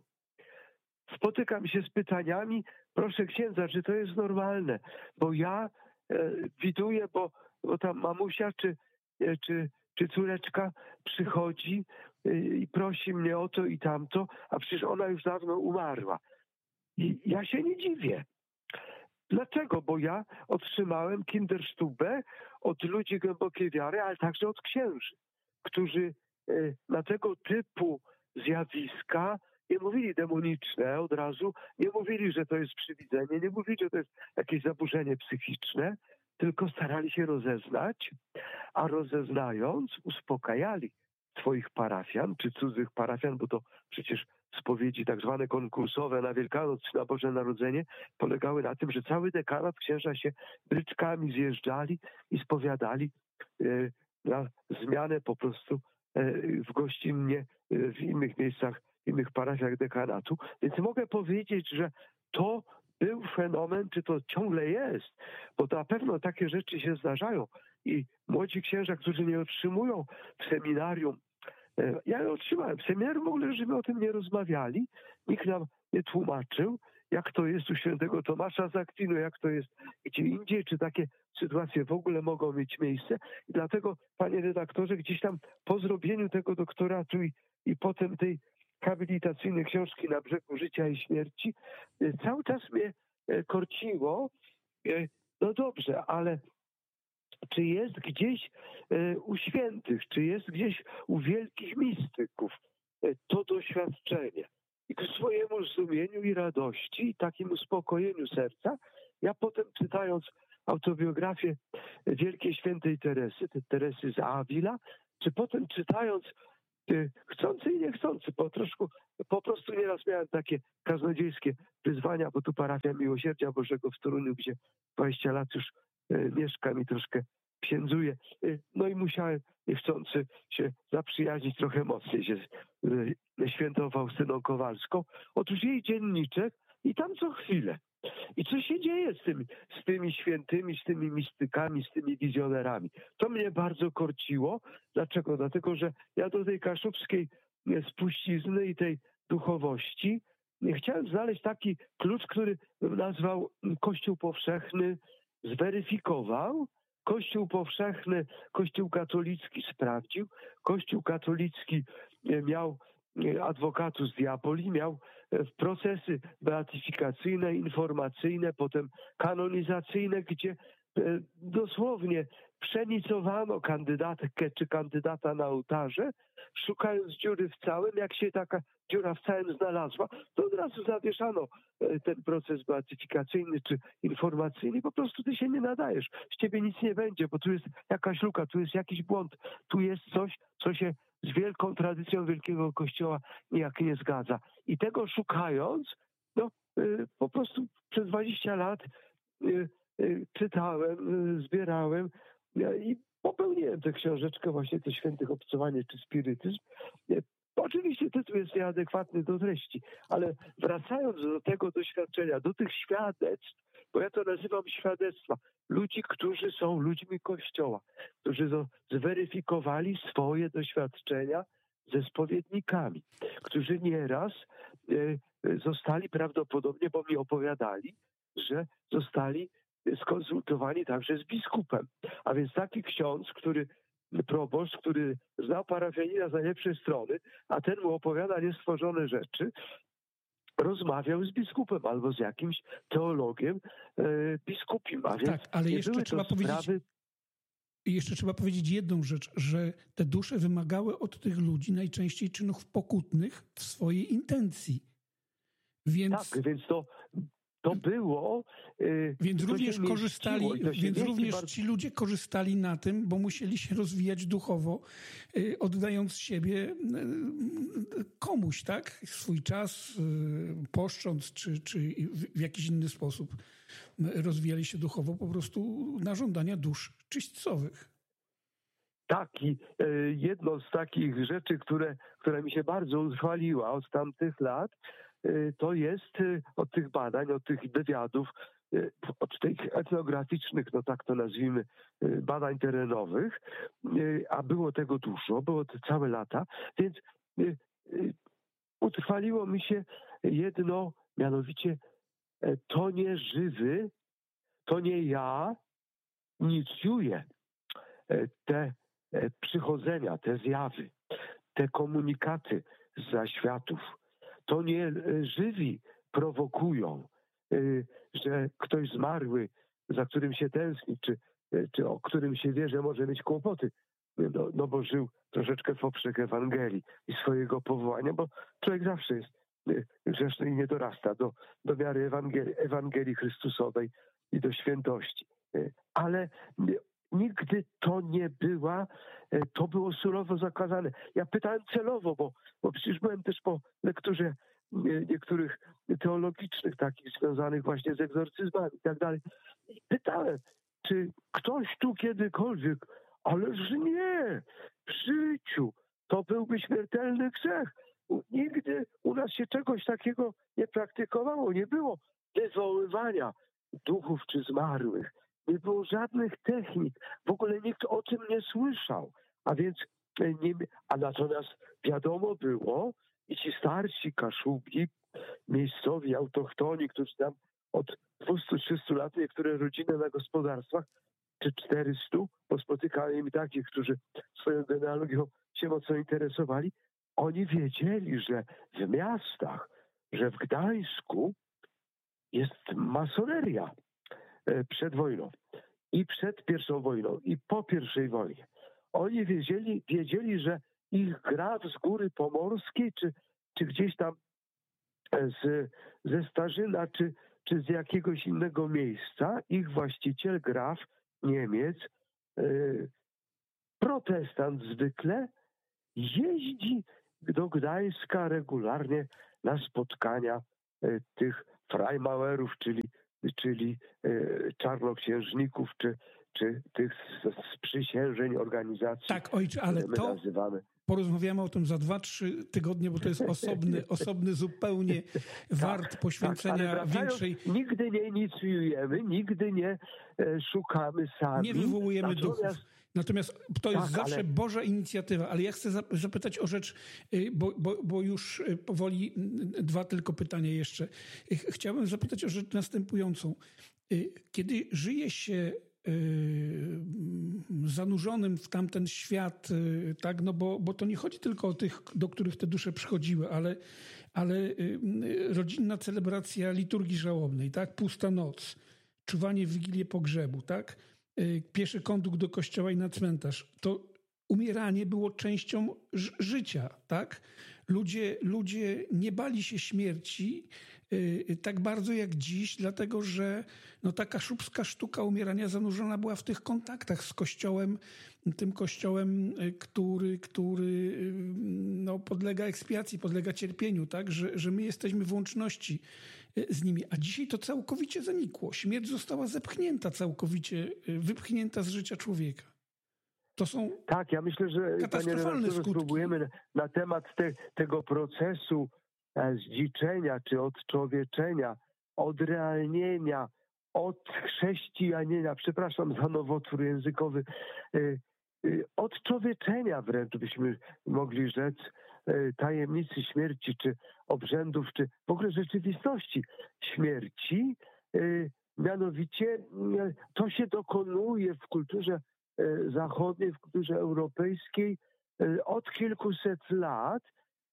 spotykam się z pytaniami, proszę księdza, czy to jest normalne, bo ja e, widuję, bo, bo ta mamusia czy, e, czy, czy córeczka przychodzi e, i prosi mnie o to i tamto, a przecież ona już dawno umarła. I ja się nie dziwię. Dlaczego? Bo ja otrzymałem Kinderstube od ludzi głębokiej wiary, ale także od księży, którzy e, na tego typu zjawiska nie mówili demoniczne od razu, nie mówili, że to jest przywidzenie, nie mówili, że to jest jakieś zaburzenie psychiczne, tylko starali się rozeznać, a rozeznając uspokajali swoich parafian, czy cudzych parafian, bo to przecież spowiedzi tak zwane konkursowe na Wielkanoc czy na Boże Narodzenie polegały na tym, że cały dekanat księża się bryczkami zjeżdżali i spowiadali y, na zmianę po prostu y, w gościnnie y, w innych miejscach, w innych parafiach dekanatu. Więc mogę powiedzieć, że to był fenomen, czy to ciągle jest, bo to na pewno takie rzeczy się zdarzają i młodzi księża, którzy nie otrzymują w seminarium, ja otrzymałem w seminarium w ogóle, żeśmy o tym nie rozmawiali, nikt nam nie tłumaczył, jak to jest u świętego Tomasza z Akwinu, jak to jest gdzie indziej, czy takie sytuacje w ogóle mogą mieć miejsce. I dlatego, panie redaktorze, gdzieś tam po zrobieniu tego doktoratu i, i potem tej habilitacyjny książki Na brzegu życia i śmierci, cały czas mnie korciło. No dobrze, ale czy jest gdzieś u świętych, czy jest gdzieś u wielkich mistyków to doświadczenie? I ku swojemu zdumieniu i radości i takim uspokojeniu serca, ja potem czytając autobiografię wielkiej świętej Teresy, Teresy z Avila, czy potem czytając chcący i niechcący, po troszkę, po prostu nieraz miałem takie kaznodziejskie wyzwania, bo tu parafia Miłosierdzia Bożego w Toruniu, gdzie dwadzieścia lat już mieszkam i troszkę księdzuję. No i musiałem niechcący się zaprzyjaźnić trochę mocniej się z świętą Faustyną Kowalską. Otóż jej dzienniczek i tam co chwilę. I co się dzieje z tymi, z tymi świętymi, z tymi mistykami, z tymi wizjonerami? To mnie bardzo korciło. Dlaczego? Dlatego, że ja do tej kaszubskiej spuścizny i tej duchowości chciałem znaleźć taki klucz, który nazwał Kościół Powszechny, zweryfikował. Kościół powszechny, Kościół katolicki sprawdził. Kościół katolicki miał advocatus diaboli, miał procesy beatyfikacyjne, informacyjne, potem kanonizacyjne, gdzie dosłownie przenicowano kandydatkę czy kandydata na ołtarze, szukając dziury w całym. Jak się taka dziura w całym znalazła, to od razu zawieszano ten proces beatyfikacyjny czy informacyjny. Po prostu ty się nie nadajesz. Z ciebie nic nie będzie, bo tu jest jakaś luka, tu jest jakiś błąd, tu jest coś, co się z wielką tradycją Wielkiego Kościoła nijak nie zgadza. I tego szukając, no po prostu przez dwadzieścia lat czytałem, zbierałem i popełniłem tę książeczkę właśnie te Świętych Obcowanie czy Spirytyzm. Oczywiście tytuł jest nieadekwatny do treści, ale wracając do tego doświadczenia, do tych świadectw, bo ja to nazywam świadectwa, ludzi, którzy są ludźmi Kościoła, którzy zweryfikowali swoje doświadczenia ze spowiednikami, którzy nieraz zostali prawdopodobnie, bo mi opowiadali, że zostali skonsultowani także z biskupem. A więc taki ksiądz, który proboszcz, który znał parafianina z najlepszej strony, a ten mu opowiada niestworzone rzeczy, rozmawiał z biskupem albo z jakimś teologiem e, biskupim. A więc tak, ale jeszcze trzeba sprawy... powiedzieć... Jeszcze trzeba powiedzieć jedną rzecz, że te dusze wymagały od tych ludzi najczęściej czynów pokutnych w swojej intencji. Więc... Tak, więc to... To było... Yy, więc również korzystali, więc również bardzo... ci ludzie korzystali na tym, bo musieli się rozwijać duchowo, yy, oddając siebie yy, komuś, tak? Swój czas, yy, poszcząc, czy, czy w, w jakiś inny sposób rozwijali się duchowo po prostu na żądania dusz czyśćcowych. Tak, i yy, jedno z takich rzeczy, które, które mi się bardzo utrwaliła od tamtych lat, to jest od tych badań, od tych wywiadów, od tych etnograficznych, no tak to nazwijmy, badań terenowych, a było tego dużo, było to całe lata, więc utrwaliło mi się jedno, mianowicie to nie żywy, to nie ja inicjuję te przychodzenia, te zjawy, te komunikaty z zaświatów. To nie żywi prowokują, że ktoś zmarły, za którym się tęskni, czy, czy o którym się wie, że może mieć kłopoty, no, no bo żył troszeczkę w poprzek Ewangelii i swojego powołania, bo człowiek zawsze jest grzeszny i nie dorasta do, do miary Ewangelii, Ewangelii Chrystusowej i do świętości. Ale nigdy to nie była, to było surowo zakazane. Ja pytałem celowo, bo, bo przecież byłem też po lekturze niektórych teologicznych, takich związanych właśnie z egzorcyzmami i tak dalej. I pytałem, czy ktoś tu kiedykolwiek, ależ nie, w życiu, to byłby śmiertelny grzech. Nigdy u nas się czegoś takiego nie praktykowało, nie było wywoływania duchów czy zmarłych. Nie było żadnych technik. W ogóle nikt o tym nie słyszał. A więc, nie, a natomiast wiadomo było, i ci starsi Kaszubi, miejscowi, autochtoni, którzy tam od dwustu trzystu lat, niektóre rodziny na gospodarstwach, czy czterystu, bo spotykałem im takich, którzy swoją genealogią się mocno interesowali, oni wiedzieli, że w miastach, że w Gdańsku jest masoneria przed wojną i przed pierwszą wojną i po pierwszej wojnie. Oni wiedzieli, wiedzieli, że ich graf z Góry Pomorskiej, czy, czy gdzieś tam z, ze Starzyna, czy, czy z jakiegoś innego miejsca, ich właściciel, graf, Niemiec, yy, protestant zwykle, jeździ do Gdańska regularnie na spotkania yy, tych Freimauerów, czyli, czyli yy, czarnoksiężników, czy, czy tych sprzysiężeń organizacji, tak, ojcze, ale które my to nazywamy. Porozmawiamy o tym za dwa, trzy tygodnie, bo to jest osobny, osobny zupełnie wart tak, poświęcenia tak, większej... Nigdy nie inicjujemy, nigdy nie e, szukamy sami. Nie wywołujemy Natomiast... duchów. Natomiast to jest tak, zawsze ale... Boża inicjatywa. Ale ja chcę zapytać o rzecz, bo, bo, bo już powoli dwa tylko pytania jeszcze. Chciałbym zapytać o rzecz następującą. Kiedy żyje się zanurzonym w tamten świat, tak, no bo, bo to nie chodzi tylko o tych, do których te dusze przychodziły, ale, ale rodzinna celebracja liturgii żałobnej, tak, pusta noc, czuwanie w Wigilię pogrzebu, tak, pieszy kondukt do kościoła i na cmentarz, to umieranie było częścią ż- życia, tak? Ludzie, ludzie nie bali się śmierci yy, tak bardzo jak dziś, dlatego że no, ta kaszubska sztuka umierania zanurzona była w tych kontaktach z kościołem, tym kościołem, yy, który, który yy, no, podlega ekspiacji, podlega cierpieniu, tak? Że, że my jesteśmy w łączności yy, z nimi. A dzisiaj to całkowicie zanikło. Śmierć została zepchnięta całkowicie, yy, wypchnięta z życia człowieka. To są tak, ja myślę, że panie redaktorze, spróbujemy na, na temat te, tego procesu e, zdziczenia czy odczłowieczenia, odrealnienia, odchrześcijanienia, przepraszam za nowotwór językowy, e, e, odczłowieczenia wręcz byśmy mogli rzec, e, tajemnicy śmierci, czy obrzędów, czy w ogóle rzeczywistości śmierci. E, mianowicie e, to się dokonuje w kulturze zachodniej, w kulturze europejskiej od kilkuset lat,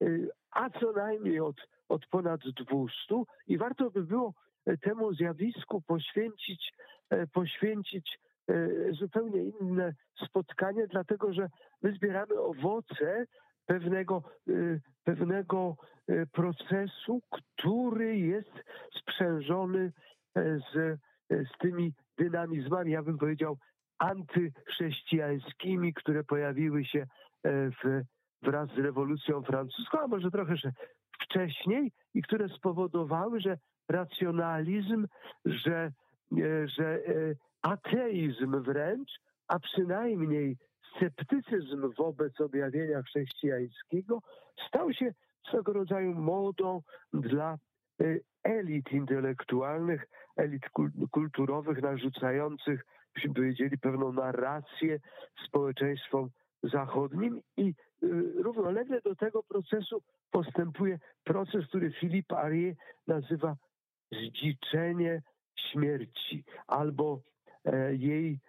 a co najmniej od, od ponad dwustu, i warto by było temu zjawisku poświęcić, poświęcić zupełnie inne spotkanie, dlatego że my zbieramy owoce pewnego, pewnego procesu, który jest sprzężony z, z tymi dynamizmami, ja bym powiedział, antychrześcijańskimi, które pojawiły się w, wraz z rewolucją francuską, a może trochę wcześniej, i które spowodowały, że racjonalizm, że, że ateizm wręcz, a przynajmniej sceptycyzm wobec objawienia chrześcijańskiego stał się swego rodzaju modą dla elit intelektualnych, elit kulturowych, narzucających, byśmy powiedzieli, pewną narrację społeczeństwom zachodnim, i równolegle do tego procesu postępuje proces, który Philippe Arié nazywa zdziczenie śmierci, albo jej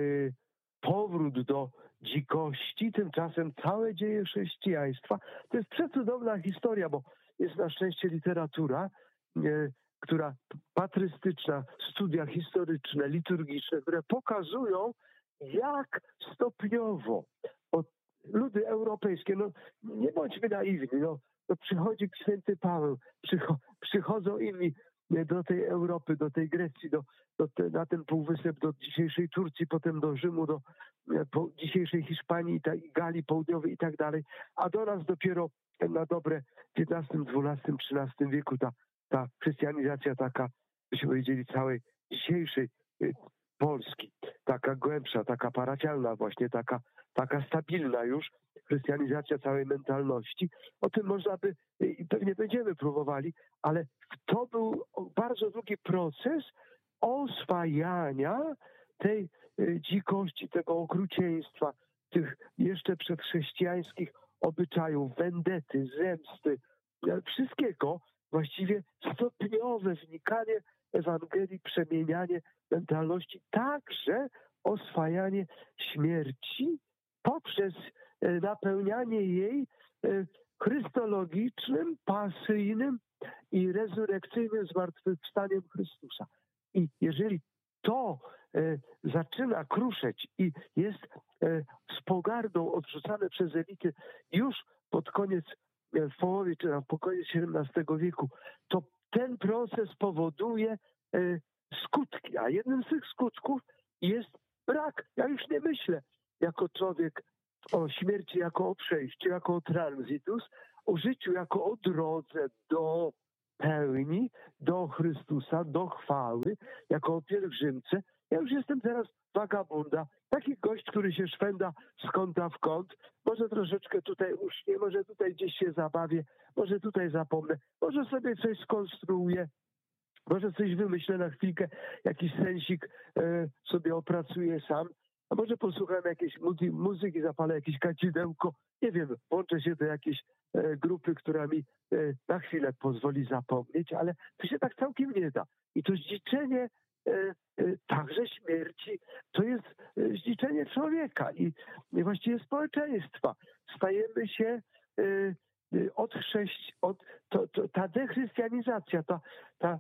powrót do dzikości. Tymczasem całe dzieje chrześcijaństwa to jest przecudowna historia, bo jest na szczęście literatura, która patrystyczna, studia historyczne, liturgiczne, które pokazują, jak stopniowo od ludy europejskie, no nie bądźmy naiwni, no, no przychodzi święty Paweł, przycho, przychodzą inni do tej Europy, do tej Grecji, do, do te, na ten półwysep, do dzisiejszej Turcji, potem do Rzymu, do po, dzisiejszej Hiszpanii, ta, Galii Południowej i tak dalej, a do nas dopiero na dobre w piętnastym, dwunastym, trzynastym wieku ta, ta chrystianizacja taka, byśmy powiedzieli, całej dzisiejszej Polski, taka głębsza, taka parafialna właśnie, taka, taka stabilna już chrystianizacja całej mentalności. O tym można by, i pewnie będziemy próbowali, ale to był bardzo długi proces oswajania tej dzikości, tego okrucieństwa, tych jeszcze przedchrześcijańskich obyczajów, wendety, zemsty, wszystkiego, właściwie stopniowe wnikanie Ewangelii, przemienianie mentalności, także oswajanie śmierci poprzez napełnianie jej chrystologicznym, pasyjnym i rezurekcyjnym zmartwychwstaniem Chrystusa. I jeżeli to e, zaczyna kruszeć i jest e, z pogardą odrzucane przez elity już pod koniec, e, w połowie czy na po koniec siedemnastego wieku, to ten proces powoduje e, skutki, a jednym z tych skutków jest brak. Ja już nie myślę jako człowiek o śmierci jako o przejściu, jako o transitus, o życiu jako o drodze do pełni, do Chrystusa, do chwały, jako o pielgrzymce. Ja już jestem teraz wagabunda, taki gość, który się szwenda z kąta w kąt, może troszeczkę tutaj uśnie, może tutaj gdzieś się zabawię, może tutaj zapomnę, może sobie coś skonstruuję, może coś wymyślę na chwilkę, jakiś sensik e, sobie opracuję sam, a może posłucham jakiejś muzy- muzyki, zapalę jakieś kadzidełko, nie wiem, włączę się do jakiejś e, grupy, która mi e, na chwilę pozwoli zapomnieć, ale to się tak całkiem nie da. I to zdziczenie e, e, także śmierci, to jest e, zdziczenie człowieka i, i właściwie społeczeństwa. Stajemy się e, e, od chrześci- od to, to, ta dechrystianizacja, ta, ta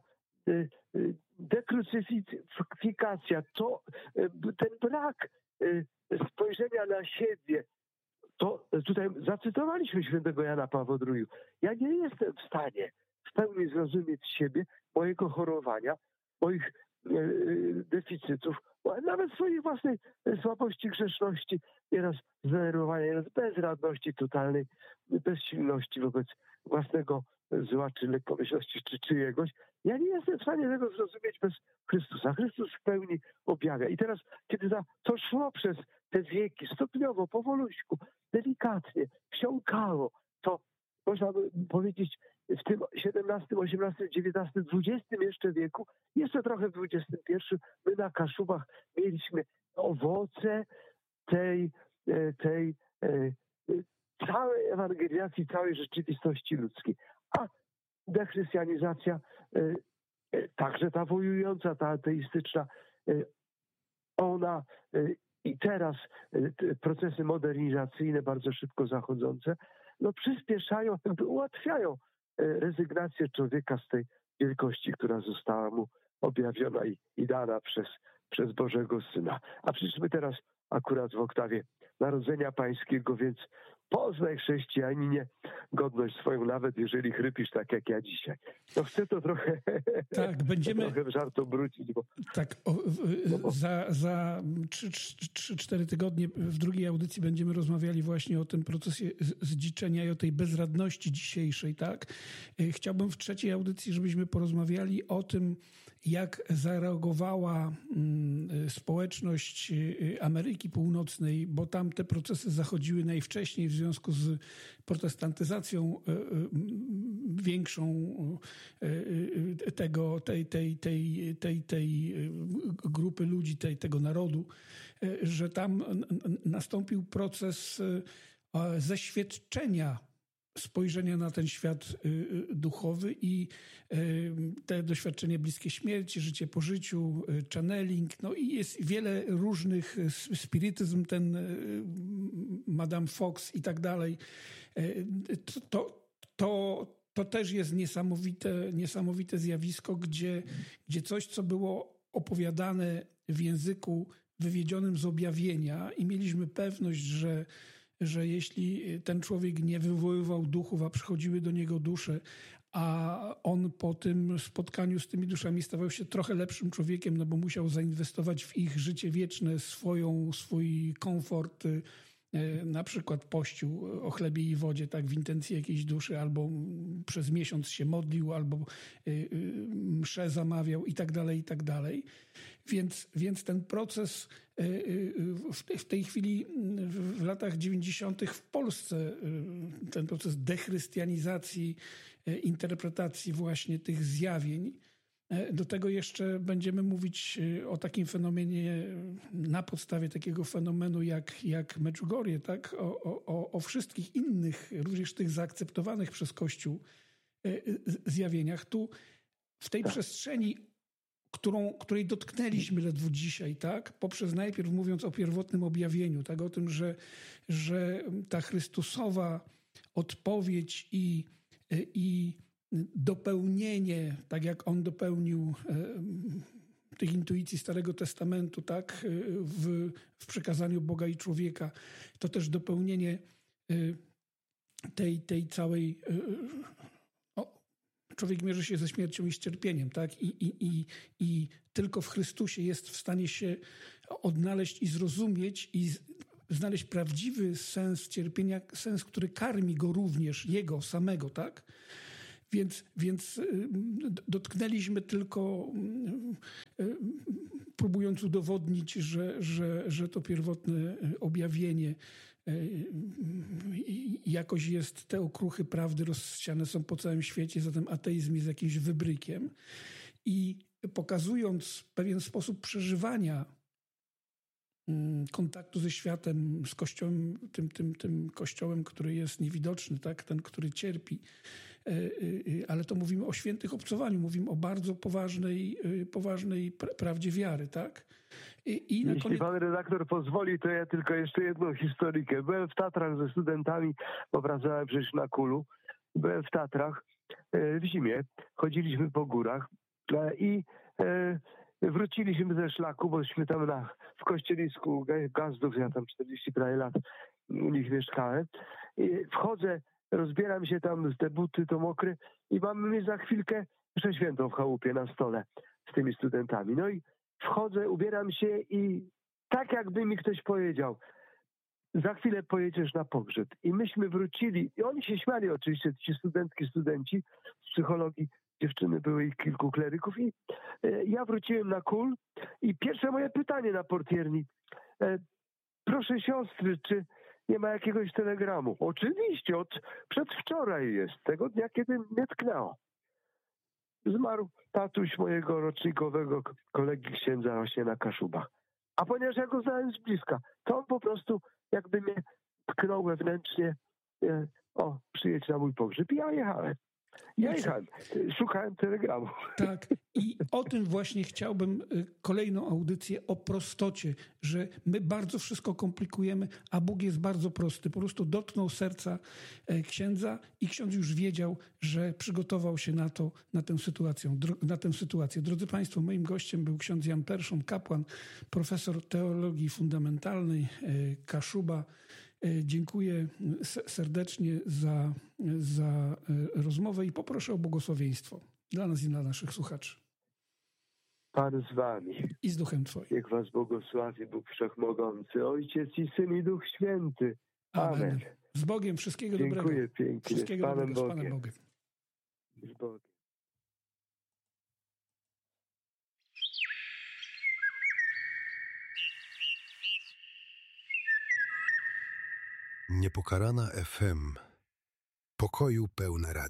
dekrucyfikacja, to ten brak spojrzenia na siebie, to tutaj zacytowaliśmy świętego Jana Pawła drugiego. Ja nie jestem w stanie w pełni zrozumieć siebie, mojego chorowania, moich deficytów, nawet swojej własnej słabości, grzeszności, nieraz zdenerwowania, nieraz bezradności totalnej, bezsilności wobec własnego zła, czy lekkomyślności, czy czyjegoś. Ja nie jestem w stanie tego zrozumieć bez Chrystusa. Chrystus w pełni objawia. I teraz, kiedy to, to szło przez te wieki, stopniowo, powoluśku, delikatnie, wsiąkało, to można by powiedzieć w tym siedemnastym, osiemnastym, dziewiętnastym, dwudziestym jeszcze wieku, jeszcze trochę w dwudziestym pierwszym, my na Kaszubach mieliśmy owoce tej, tej całej ewangelizacji, całej rzeczywistości ludzkiej. A dechrystianizacja, także ta wojująca, ta ateistyczna, ona i teraz procesy modernizacyjne bardzo szybko zachodzące, no przyspieszają, ułatwiają rezygnację człowieka z tej wielkości, która została mu objawiona i, i dana przez, przez Bożego Syna. A przecież my teraz akurat w oktawie Narodzenia Pańskiego, więc poznaj, chrześcijaninie, godność swoją, nawet jeżeli chrypisz tak jak ja dzisiaj. No chcę to trochę, tak, będziemy, trochę w żart obrócić. Bo, tak, o, no bo, za, za trzy cztery tygodnie w drugiej audycji będziemy rozmawiali właśnie o tym procesie zdziczenia i o tej bezradności dzisiejszej. Tak? Chciałbym w trzeciej audycji, żebyśmy porozmawiali o tym, jak zareagowała społeczność Ameryki Północnej, bo tam te procesy zachodziły najwcześniej w związku z protestantyzacją większą tego, tej, tej, tej, tej, tej grupy ludzi, tej, tego narodu, że tam nastąpił proces zeświadczenia spojrzenia na ten świat duchowy i te doświadczenie bliskie śmierci, życie po życiu, channeling, no i jest wiele różnych, spirytyzm, ten Madame Fox i tak dalej. To, to, to też jest niesamowite, niesamowite zjawisko, gdzie, gdzie coś, co było opowiadane w języku wywiedzionym z objawienia i mieliśmy pewność, że że jeśli ten człowiek nie wywoływał duchów, a przychodziły do niego dusze, a on po tym spotkaniu z tymi duszami stawał się trochę lepszym człowiekiem, no bo musiał zainwestować w ich życie wieczne, swoją, swój komfort, na przykład pościł o chlebie i wodzie, tak, w intencji jakiejś duszy, albo przez miesiąc się modlił, albo mszę zamawiał i tak dalej, i tak dalej. Więc, więc ten proces w tej chwili, w latach dziewięćdziesiątych w Polsce, ten proces dechrystianizacji, interpretacji właśnie tych zjawień, do tego jeszcze będziemy mówić o takim fenomenie, na podstawie takiego fenomenu jak, jak Medjugorje, tak? O, o, o wszystkich innych, również tych zaakceptowanych przez Kościół zjawieniach. Tu w tej tak. przestrzeni, którą, której dotknęliśmy ledwo dzisiaj, tak? Poprzez najpierw mówiąc o pierwotnym objawieniu, tak? O tym, że, że ta Chrystusowa odpowiedź i, i dopełnienie, tak jak on dopełnił tych intuicji Starego Testamentu, tak, w, w przekazaniu Boga i człowieka, to też dopełnienie tej, tej całej... O, człowiek mierzy się ze śmiercią i z cierpieniem, tak? I, i, i, i tylko w Chrystusie jest w stanie się odnaleźć i zrozumieć i znaleźć prawdziwy sens cierpienia, sens, który karmi go również, jego samego, tak? Więc, więc dotknęliśmy tylko, próbując udowodnić, że, że, że to pierwotne objawienie jakoś jest, te okruchy prawdy rozsiane są po całym świecie, zatem ateizm jest jakimś wybrykiem. I pokazując pewien sposób przeżywania kontaktu ze światem, z Kościołem, tym, tym, tym Kościołem, który jest niewidoczny, tak? Ten, który cierpi. Ale to mówimy o świętych obcowaniu, mówimy o bardzo poważnej, poważnej prawdzie wiary, tak? I, i na Jeśli koniec... pan redaktor pozwoli, to ja tylko jeszcze jedną historykę. Byłem w Tatrach ze studentami, bo pracowałem przecież na Kulu. Byłem w Tatrach w zimie, chodziliśmy po górach i wróciliśmy ze szlaku, bośmy tam na, w Kościelisku Gazdów, ja tam czterdzieści prawie lat u nich mieszkałem. I wchodzę, rozbieram się tam, te buty to mokre i mamy mieć za chwilkę mszę świętą w chałupie na stole z tymi studentami. No i wchodzę, ubieram się i tak jakby mi ktoś powiedział, za chwilę pojedziesz na pogrzeb. I myśmy wrócili i oni się śmiali oczywiście, ci studentki, studenci z psychologii, dziewczyny, były ich kilku kleryków i e, ja wróciłem na Kul i pierwsze moje pytanie na portierni. E, proszę siostry, czy nie ma jakiegoś telegramu? Oczywiście, od przedwczoraj jest, tego dnia, kiedy mnie tknęło. Zmarł tatuś mojego rocznikowego kolegi księdza właśnie na Kaszubach. A ponieważ ja go znałem z bliska, to on po prostu jakby mnie tknął wewnętrznie, e, o, przyjedź na mój pogrzeb. I ja jechałem. Ja jechałem, szukałem telegramu. Tak, i o tym właśnie chciałbym kolejną audycję, o prostocie, że my bardzo wszystko komplikujemy, a Bóg jest bardzo prosty. Po prostu dotknął serca księdza i ksiądz już wiedział, że przygotował się na to, na tę sytuację. Na tę sytuację. Drodzy Państwo, moim gościem był ksiądz Jan Perszun, kapłan, profesor teologii fundamentalnej, Kaszuba. Dziękuję serdecznie za, za rozmowę i poproszę o błogosławieństwo dla nas i dla naszych słuchaczy. Pan z wami. I z duchem Twoim. Niech was błogosławi Bóg Wszechmogący, Ojciec i Syn i Duch Święty. Amen. Amen. Z Bogiem, wszystkiego Dziękuję dobrego. Dziękuję pięknie. Wszystkiego z Panem dobrego, Bogiem. z Panem Bogiem. Z Bogiem. Niepokalana F M. Pokoju pełne radio.